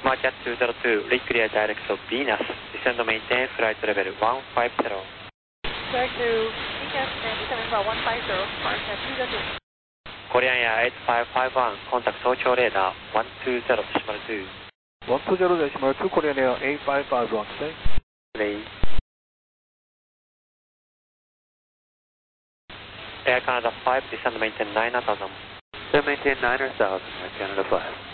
Smart Cat 202, read clear direct of Venus. Descend and maintain flight level 150. Clear to Venus and descend about 150, Smart Cat 202. Korean Air 8551, contact 早朝レーダー120.2. 120.2 Korean Air 8551, say. Play. Air Canada 5, descend and maintain 9000. Descend maintain 9000, Air Canada 5.